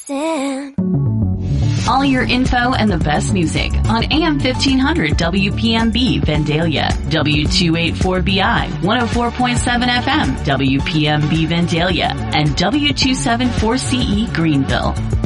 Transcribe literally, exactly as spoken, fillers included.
understand. All your info and the best music on A M fifteen hundred W P M B Vandalia, W two eighty-four B I, one oh four point seven F M W P M B Vandalia, and W two seventy-four C E Greenville.